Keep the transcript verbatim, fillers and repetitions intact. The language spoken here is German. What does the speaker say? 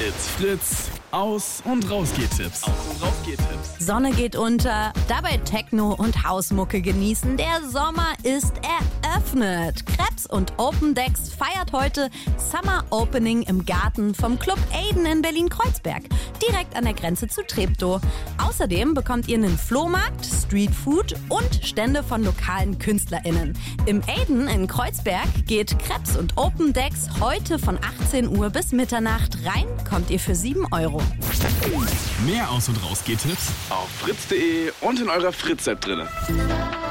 It's Fritz. Aus- und Rausgehtipps. Aus- und Rausgehtipps. Sonne geht unter, dabei Techno und Hausmucke genießen. Der Sommer ist eröffnet. Krebs und Open Decks feiert heute Summer Opening im Garten vom Club Aiden in Berlin-Kreuzberg. Direkt an der Grenze zu Treptow. Außerdem bekommt ihr einen Flohmarkt, Streetfood und Stände von lokalen KünstlerInnen. Im Aiden in Kreuzberg geht Krebs und Open Decks heute von achtzehn Uhr bis Mitternacht. Rein kommt ihr für sieben Euro. Mehr Aus- und Rausgehtipps Auf fritz punkt de und in eurer Fritz-App drin.